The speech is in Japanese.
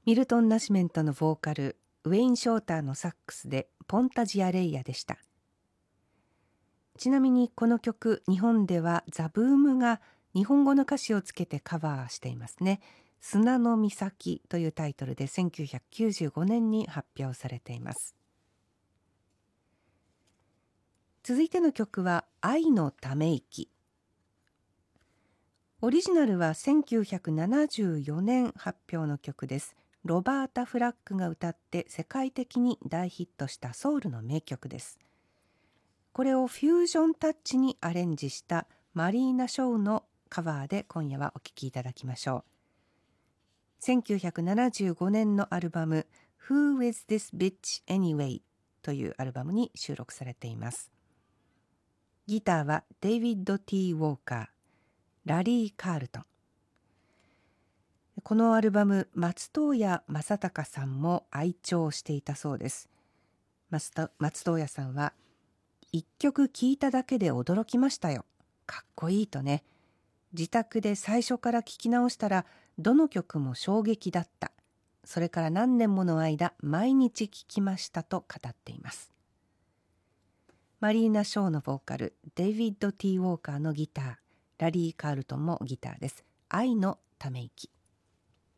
ミルトン・ナシメントのボーカル、ウェイン・ショーターのサックスでポンタジアレイヤでした。ちなみにこの曲、日本ではザ・ブームが日本語の歌詞をつけてカバーしていますね。砂の岬というタイトルで1995年に発表されています。続いての曲は愛のため息。オリジナルは1974年発表の曲です。ロバータ・フラッグが歌って世界的に大ヒットしたソウルの名曲です。これをフュージョンタッチにアレンジしたマリーナ・ショーのカバーで今夜はお聴きいただきましょう。1975年のアルバム Who is this bitch anyway というアルバムに収録されています。ギターはデイビッド・ T ・ウォーカー、ラリー・カールトン。このアルバム、松任谷正隆さんも愛聴していたそうです。松任谷さんは、一曲聴いただけで驚きましたよ。かっこいいとね。自宅で最初から聴き直したら、どの曲も衝撃だった。それから何年もの間、毎日聴きましたと語っています。マリーナ・ショーのボーカル、デイビッド・T・ウォーカーのギター、ラリー・カールトンもギターです。愛のため息。